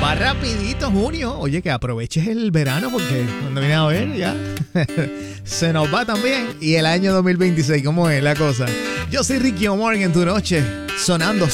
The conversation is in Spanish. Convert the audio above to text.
Va rapidito junio. Oye, que aproveches el verano porque cuando vienes a ver ya se nos va también. Y el año 2026, ¿cómo es la cosa? Yo soy Ricky O'Morgan en tu noche, sonando